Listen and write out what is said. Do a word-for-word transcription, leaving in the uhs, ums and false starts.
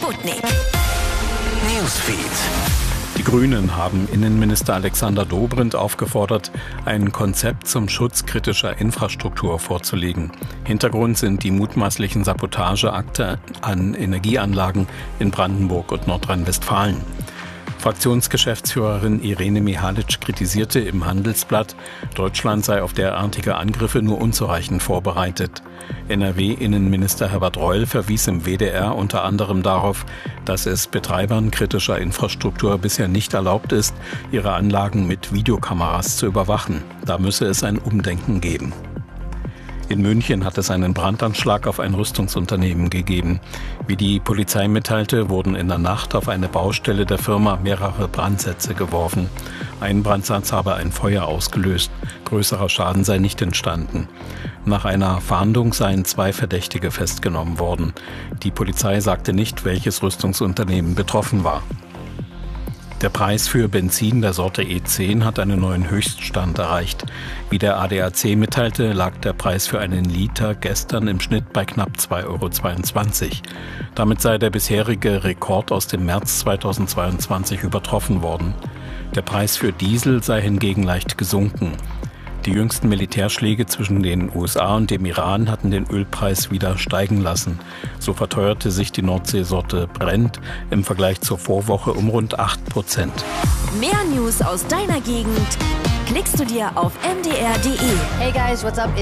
Sputnik. Newsfeed. Die Grünen haben Innenminister Alexander Dobrindt aufgefordert, ein Konzept zum Schutz kritischer Infrastruktur vorzulegen. Hintergrund sind die mutmaßlichen Sabotageakte an Energieanlagen in Brandenburg und Nordrhein-Westfalen. Fraktionsgeschäftsführerin Irene Mihalic kritisierte im Handelsblatt, Deutschland sei auf derartige Angriffe nur unzureichend vorbereitet. N R W-Innenminister Herbert Reul verwies im W D R unter anderem darauf, dass es Betreibern kritischer Infrastruktur bisher nicht erlaubt ist, ihre Anlagen mit Videokameras zu überwachen. Da müsse es ein Umdenken geben. In München hat es einen Brandanschlag auf ein Rüstungsunternehmen gegeben. Wie die Polizei mitteilte, wurden in der Nacht auf eine Baustelle der Firma mehrere Brandsätze geworfen. Ein Brandsatz habe ein Feuer ausgelöst. Größerer Schaden sei nicht entstanden. Nach einer Fahndung seien zwei Verdächtige festgenommen worden. Die Polizei sagte nicht, welches Rüstungsunternehmen betroffen war. Der Preis für Benzin der Sorte E zehn hat einen neuen Höchststand erreicht. Wie der A D A C mitteilte, lag der Preis für einen Liter gestern im Schnitt bei knapp zwei Euro zweiundzwanzig. Damit sei der bisherige Rekord aus dem März zweitausendzweiundzwanzig übertroffen worden. Der Preis für Diesel sei hingegen leicht gesunken. Die jüngsten Militärschläge zwischen den U S A und dem Iran hatten den Ölpreis wieder steigen lassen. So verteuerte sich die Nordseesorte Brent im Vergleich zur Vorwoche um rund acht Prozent. Mehr News aus deiner Gegend klickst du dir auf m d r punkt d e. Hey guys, what's up?